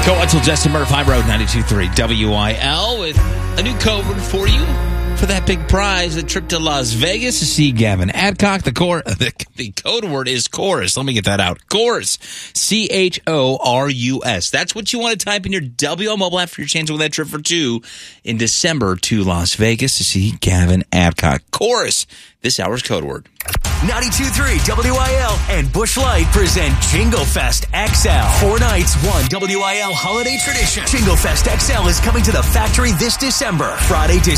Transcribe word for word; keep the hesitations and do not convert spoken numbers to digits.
Go until Justin Murph, High Road ninety-two point three W I L with a new code word for you for that big prize, the trip to Las Vegas to see Gavin Adcock. The, cor- the, the code word is chorus. Let me get that out. Chorus. C H O R U S. That's what you want to type in your W O mobile app for your chance to win that trip for two in December to Las Vegas to see Gavin Adcock. Chorus. This hour's code word. ninety-two point three W I L and Busch Light present Jingle Fest X L. Four nights, one W I L holiday tradition. Jingle Fest X L is coming to the factory this December. Friday, December